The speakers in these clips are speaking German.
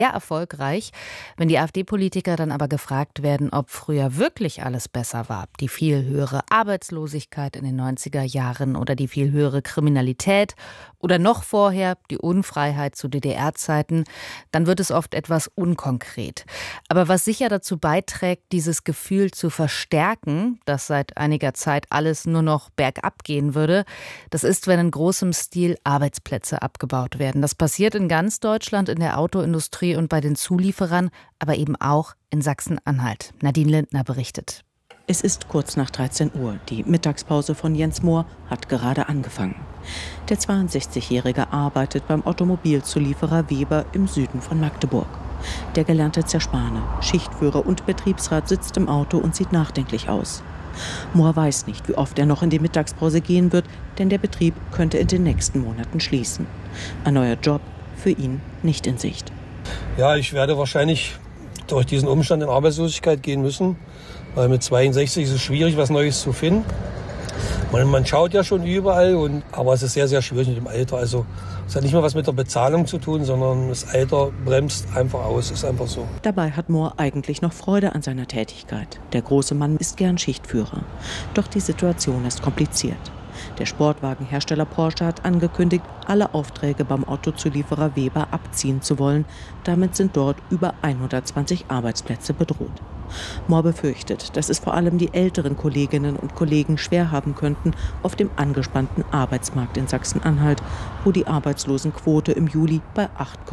sehr erfolgreich. Wenn die AfD-Politiker dann aber gefragt werden, ob früher wirklich alles besser war, die viel höhere Arbeitslosigkeit in den 90er Jahren oder die viel höhere Kriminalität oder noch vorher die Unfreiheit zu DDR-Zeiten, dann wird es oft etwas unkonkret. Aber was sicher dazu beiträgt, dieses Gefühl zu verstärken, dass seit einiger Zeit alles nur noch bergab gehen würde, das ist, wenn in großem Stil Arbeitsplätze abgebaut werden. Das passiert in ganz Deutschland, in der Autoindustrie und bei den Zulieferern, aber eben auch in Sachsen-Anhalt. Nadine Lindner berichtet. Es ist kurz nach 13 Uhr. Die Mittagspause von Jens Mohr hat gerade angefangen. Der 62-Jährige arbeitet beim Automobilzulieferer Weber im Süden von Magdeburg. Der gelernte Zerspaner, Schichtführer und Betriebsrat sitzt im Auto und sieht nachdenklich aus. Mohr weiß nicht, wie oft er noch in die Mittagspause gehen wird, denn der Betrieb könnte in den nächsten Monaten schließen. Ein neuer Job für ihn nicht in Sicht. Ja, ich werde wahrscheinlich durch diesen Umstand in Arbeitslosigkeit gehen müssen, weil mit 62 ist es schwierig, was Neues zu finden. Man schaut ja schon überall, aber es ist sehr, sehr schwierig mit dem Alter. Also es hat nicht mal was mit der Bezahlung zu tun, sondern das Alter bremst einfach aus, ist einfach so. Dabei hat Mohr eigentlich noch Freude an seiner Tätigkeit. Der große Mann ist gern Schichtführer. Doch die Situation ist kompliziert. Der Sportwagenhersteller Porsche hat angekündigt, alle Aufträge beim Autozulieferer Weber abziehen zu wollen. Damit sind dort über 120 Arbeitsplätze bedroht. Mohr befürchtet, dass es vor allem die älteren Kolleginnen und Kollegen schwer haben könnten auf dem angespannten Arbeitsmarkt in Sachsen-Anhalt, wo die Arbeitslosenquote im Juli bei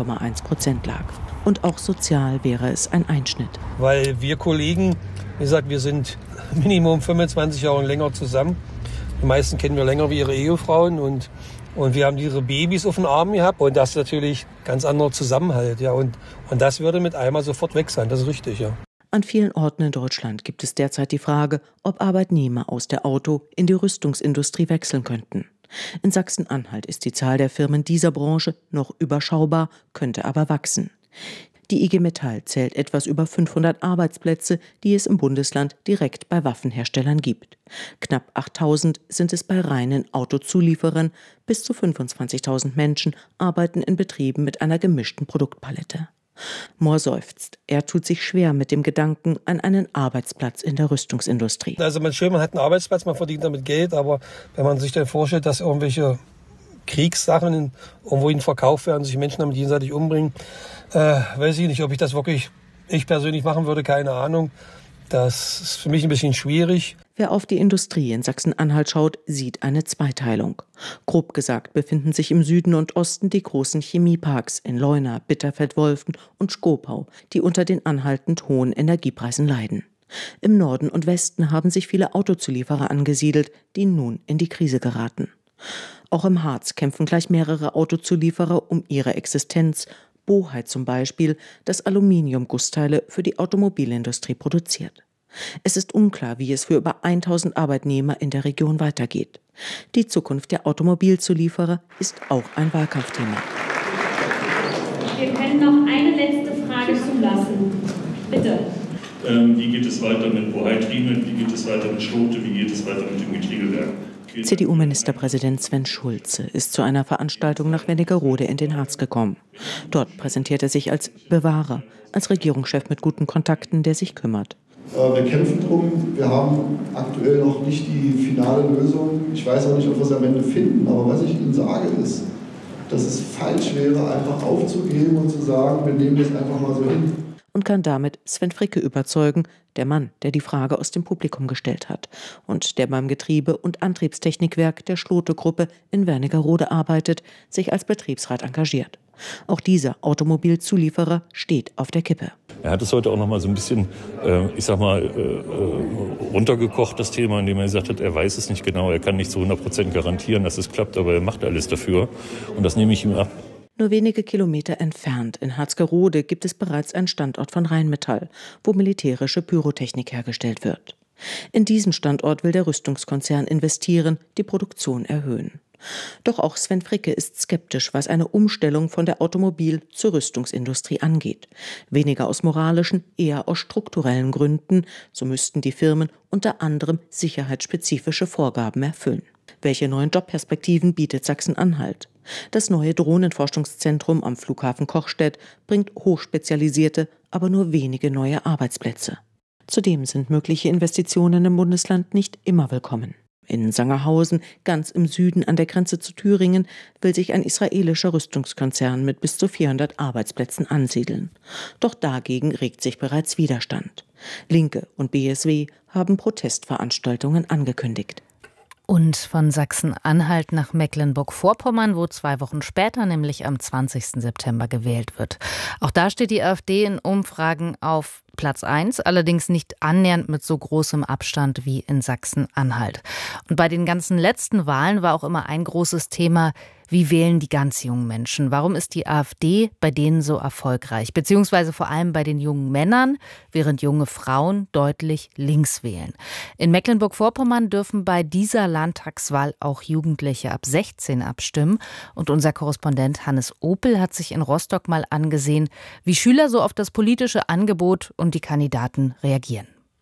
8,1% lag. Und auch sozial wäre es ein Einschnitt. Weil wir Kollegen, wie gesagt, wir sind Minimum 25 Jahre länger zusammen. Die meisten kennen wir länger wie ihre Ehefrauen und wir haben ihre Babys auf den Armen gehabt und das ist natürlich ganz anderer Zusammenhalt. Ja, und das würde mit einmal sofort weg sein, das ist richtig, ja. An vielen Orten in Deutschland gibt es derzeit die Frage, ob Arbeitnehmer aus der Auto- in die Rüstungsindustrie wechseln könnten. In Sachsen-Anhalt ist die Zahl der Firmen dieser Branche noch überschaubar, könnte aber wachsen. Die IG Metall zählt etwas über 500 Arbeitsplätze, die es im Bundesland direkt bei Waffenherstellern gibt. Knapp 8.000 sind es bei reinen Autozulieferern, bis zu 25.000 Menschen arbeiten in Betrieben mit einer gemischten Produktpalette. Mohr seufzt. Er tut sich schwer mit dem Gedanken an einen Arbeitsplatz in der Rüstungsindustrie. Also man hat einen Arbeitsplatz, man verdient damit Geld, aber wenn man sich dann vorstellt, dass irgendwelche Kriegssachen irgendwohin verkauft werden, sich Menschen damit gegenseitig umbringen, weiß ich nicht, ob ich das wirklich ich persönlich machen würde, keine Ahnung. Das ist für mich ein bisschen schwierig. Wer auf die Industrie in Sachsen-Anhalt schaut, sieht eine Zweiteilung. Grob gesagt befinden sich im Süden und Osten die großen Chemieparks in Leuna, Bitterfeld-Wolfen und Schkopau, die unter den anhaltend hohen Energiepreisen leiden. Im Norden und Westen haben sich viele Autozulieferer angesiedelt, die nun in die Krise geraten. Auch im Harz kämpfen gleich mehrere Autozulieferer um ihre Existenz. Bohai zum Beispiel, das Aluminiumgussteile für die Automobilindustrie produziert. Es ist unklar, wie es für über 1.000 Arbeitnehmer in der Region weitergeht. Die Zukunft der Automobilzulieferer ist auch ein Wahlkampfthema. Wir können noch eine letzte Frage zulassen. Bitte. Wie geht es weiter mit Bohai-Triebwerk? Wie geht es weiter mit Schlote? Wie geht es weiter mit dem Getriebewerk? CDU-Ministerpräsident Sven Schulze ist zu einer Veranstaltung nach Wernigerode in den Harz gekommen. Dort präsentiert er sich als Bewahrer, als Regierungschef mit guten Kontakten, der sich kümmert. Wir kämpfen drum. Wir haben aktuell noch nicht die finale Lösung. Ich weiß auch nicht, ob wir es am Ende finden. Aber was ich Ihnen sage, ist, dass es falsch wäre, einfach aufzugeben und zu sagen, wir nehmen das einfach mal so hin. Und kann damit Sven Fricke überzeugen, der Mann, der die Frage aus dem Publikum gestellt hat und der beim Getriebe- und Antriebstechnikwerk der Schlote-Gruppe in Wernigerode arbeitet, sich als Betriebsrat engagiert. Auch dieser Automobilzulieferer steht auf der Kippe. Er hat es heute auch noch mal so ein bisschen, runtergekocht, das Thema, indem er gesagt hat, er weiß es nicht genau, er kann nicht zu 100% garantieren, dass es klappt, aber er macht alles dafür und das nehme ich ihm ab. Nur wenige Kilometer entfernt in Harzgerode gibt es bereits einen Standort von Rheinmetall, wo militärische Pyrotechnik hergestellt wird. In diesen Standort will der Rüstungskonzern investieren, die Produktion erhöhen. Doch auch Sven Fricke ist skeptisch, was eine Umstellung von der Automobil- zur Rüstungsindustrie angeht. Weniger aus moralischen, eher aus strukturellen Gründen. So müssten die Firmen unter anderem sicherheitsspezifische Vorgaben erfüllen. Welche neuen Jobperspektiven bietet Sachsen-Anhalt? Das neue Drohnenforschungszentrum am Flughafen Kochstedt bringt hochspezialisierte, aber nur wenige neue Arbeitsplätze. Zudem sind mögliche Investitionen im Bundesland nicht immer willkommen. In Sangerhausen, ganz im Süden an der Grenze zu Thüringen, will sich ein israelischer Rüstungskonzern mit bis zu 400 Arbeitsplätzen ansiedeln. Doch dagegen regt sich bereits Widerstand. Linke und BSW haben Protestveranstaltungen angekündigt. Und von Sachsen-Anhalt nach Mecklenburg-Vorpommern, wo 2 Wochen später, nämlich am 20. September, gewählt wird. Auch da steht die AfD in Umfragen auf Platz 1, allerdings nicht annähernd mit so großem Abstand wie in Sachsen-Anhalt. Und bei den ganzen letzten Wahlen war auch immer ein großes Thema: Wie wählen die ganz jungen Menschen? Warum ist die AfD bei denen so erfolgreich? Beziehungsweise vor allem bei den jungen Männern, während junge Frauen deutlich links wählen. In Mecklenburg-Vorpommern dürfen bei dieser Landtagswahl auch Jugendliche ab 16 abstimmen. Und unser Korrespondent Hannes Opel hat sich in Rostock mal angesehen, wie Schüler so auf das politische Angebot und die Kandidaten reagieren.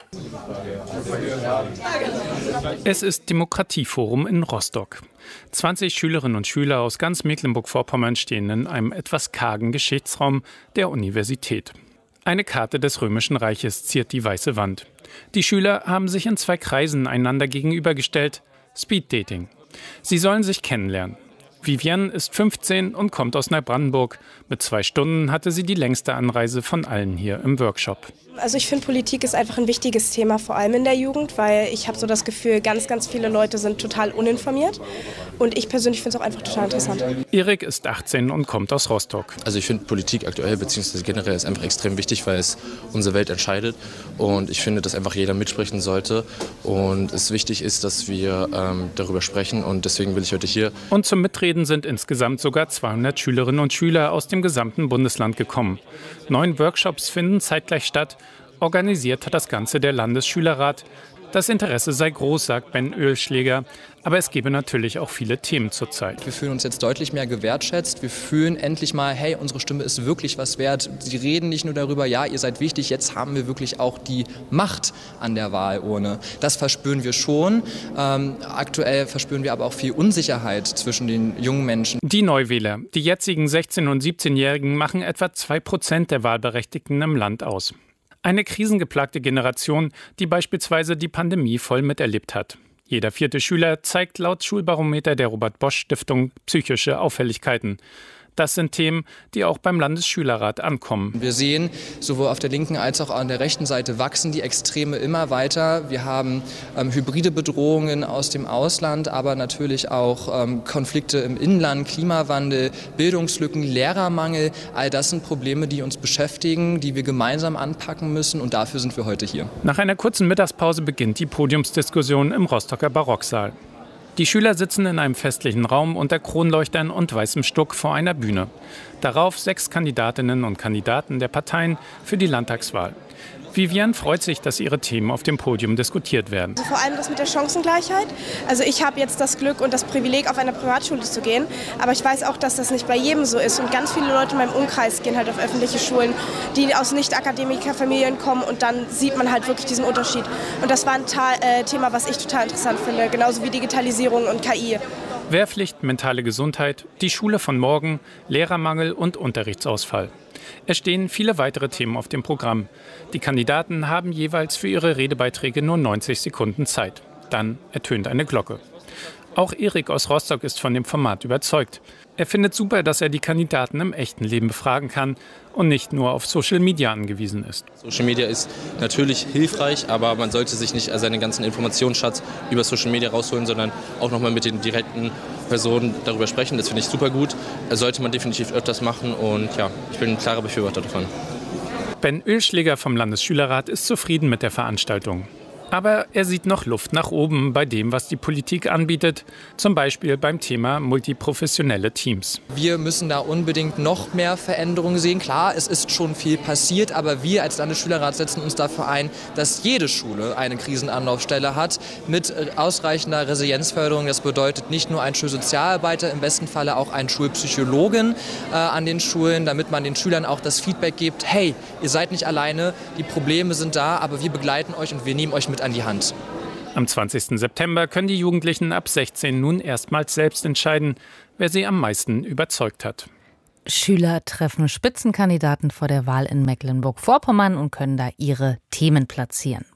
Es ist Demokratieforum in Rostock. 20 Schülerinnen und Schüler aus ganz Mecklenburg-Vorpommern stehen in einem etwas kargen Geschichtsraum der Universität. Eine Karte des Römischen Reiches ziert die weiße Wand. Die Schüler haben sich in 2 Kreisen einander gegenübergestellt. Speeddating. Sie sollen sich kennenlernen. Vivienne ist 15 und kommt aus Neubrandenburg. Mit 2 Stunden hatte sie die längste Anreise von allen hier im Workshop. Also ich finde, Politik ist einfach ein wichtiges Thema, vor allem in der Jugend, weil ich habe so das Gefühl, ganz, ganz viele Leute sind total uninformiert. Und ich persönlich finde es auch einfach total interessant. Erik ist 18 und kommt aus Rostock. Also ich finde Politik aktuell bzw. generell ist einfach extrem wichtig, weil es unsere Welt entscheidet. Und ich finde, dass einfach jeder mitsprechen sollte. Und es wichtig ist, dass wir darüber sprechen. Und deswegen bin ich heute hier. Und zum Mitreden sind insgesamt sogar 200 Schülerinnen und Schüler aus dem gesamten Bundesland gekommen. 9 Workshops finden zeitgleich statt. Organisiert hat das Ganze der Landesschülerrat. Das Interesse sei groß, sagt Ben Oehlschläger. Aber es gebe natürlich auch viele Themen zurzeit. Wir fühlen uns jetzt deutlich mehr gewertschätzt. Wir fühlen endlich mal, hey, unsere Stimme ist wirklich was wert. Sie reden nicht nur darüber, ja, ihr seid wichtig, jetzt haben wir wirklich auch die Macht an der Wahlurne. Das verspüren wir schon. Aktuell verspüren wir aber auch viel Unsicherheit zwischen den jungen Menschen. Die Neuwähler, die jetzigen 16- und 17-Jährigen, machen etwa 2% der Wahlberechtigten im Land aus. Eine krisengeplagte Generation, die beispielsweise die Pandemie voll miterlebt hat. Jeder 4. Schüler zeigt laut Schulbarometer der Robert-Bosch-Stiftung psychische Auffälligkeiten. Das sind Themen, die auch beim Landesschülerrat ankommen. Wir sehen, sowohl auf der linken als auch an der rechten Seite wachsen die Extreme immer weiter. Wir haben hybride Bedrohungen aus dem Ausland, aber natürlich auch Konflikte im Inland, Klimawandel, Bildungslücken, Lehrermangel. All das sind Probleme, die uns beschäftigen, die wir gemeinsam anpacken müssen, und dafür sind wir heute hier. Nach einer kurzen Mittagspause beginnt die Podiumsdiskussion im Rostocker Barocksaal. Die Schüler sitzen in einem festlichen Raum unter Kronleuchtern und weißem Stuck vor einer Bühne. Darauf 6 Kandidatinnen und Kandidaten der Parteien für die Landtagswahl. Vivienne freut sich, dass ihre Themen auf dem Podium diskutiert werden. Also vor allem das mit der Chancengleichheit. Also ich habe jetzt das Glück und das Privileg, auf eine Privatschule zu gehen. Aber ich weiß auch, dass das nicht bei jedem so ist. Und ganz viele Leute in meinem Umkreis gehen halt auf öffentliche Schulen, die aus Nicht-Akademiker-Familien kommen. Und dann sieht man halt wirklich diesen Unterschied. Und das war ein Thema, was ich total interessant finde. Genauso wie Digitalisierung und KI. Wehrpflicht, mentale Gesundheit, die Schule von morgen, Lehrermangel und Unterrichtsausfall. Es stehen viele weitere Themen auf dem Programm. Die Kandidaten haben jeweils für ihre Redebeiträge nur 90 Sekunden Zeit. Dann ertönt eine Glocke. Auch Erik aus Rostock ist von dem Format überzeugt. Er findet super, dass er die Kandidaten im echten Leben befragen kann und nicht nur auf Social Media angewiesen ist. Social Media ist natürlich hilfreich, aber man sollte sich nicht seinen ganzen Informationsschatz über Social Media rausholen, sondern auch nochmal mit den direkten Personen darüber sprechen. Das finde ich super gut. Das sollte man definitiv öfters machen und ja, ich bin ein klarer Befürworter davon. Ben Oehlschläger vom Landesschülerrat ist zufrieden mit der Veranstaltung. Aber er sieht noch Luft nach oben bei dem, was die Politik anbietet, zum Beispiel beim Thema multiprofessionelle Teams. Wir müssen da unbedingt noch mehr Veränderungen sehen. Klar, es ist schon viel passiert, aber wir als Landesschülerrat setzen uns dafür ein, dass jede Schule eine Krisenanlaufstelle hat mit ausreichender Resilienzförderung. Das bedeutet nicht nur ein Schulsozialarbeiter, im besten Falle auch einen Schulpsychologen an den Schulen, damit man den Schülern auch das Feedback gibt, hey, ihr seid nicht alleine, die Probleme sind da, aber wir begleiten euch und wir nehmen euch mit an die Hand. Am 20. September können die Jugendlichen ab 16 nun erstmals selbst entscheiden, wer sie am meisten überzeugt hat. Schüler treffen Spitzenkandidaten vor der Wahl in Mecklenburg-Vorpommern und können da ihre Themen platzieren.